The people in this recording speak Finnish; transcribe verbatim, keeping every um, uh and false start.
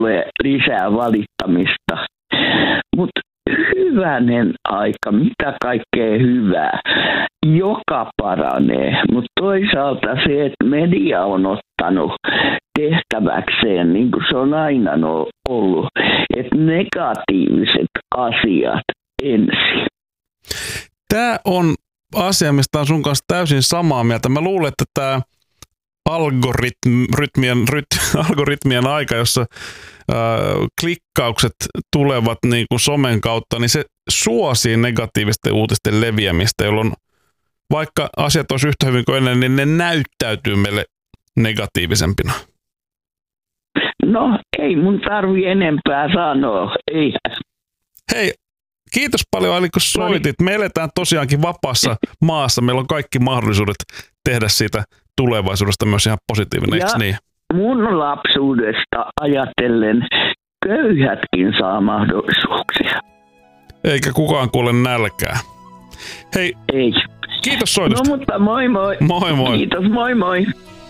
tulee lisää valittamista. Mutta hyvänen aika, mitä kaikkea hyvää, joka paranee. Mutta toisaalta se, että media on ottanut tehtäväkseen, niin kuin se on aina ollut, että negatiiviset asiat ensin. Tämä on asia, mistä on sun kanssa täysin samaa mieltä. Mä luulen, että tämä algoritmien, ryt, algoritmien aika, jossa äh, klikkaukset tulevat niin kuin somen kautta, niin se suosii negatiivisten uutisten leviämistä, jolloin vaikka asiat olisi yhtä hyvin kuin ennen, niin ne näyttäytyy meille negatiivisempina. No, ei mun tarvi enempää sanoa. Ei. Hei, kiitos paljon, Ali, kun soitit. Me eletään tosiaankin vapaassa maassa. Meillä on kaikki mahdollisuudet tehdä siitä tulevaisuudesta myös ihan positiivinen, eikö niin? Mun lapsuudesta ajatellen köyhätkin saa mahdollisuuksia. Eikä kukaan kuule nälkää. Hei, ei. Kiitos soitosta. No mutta moi moi. Moi moi. Kiitos, moi moi.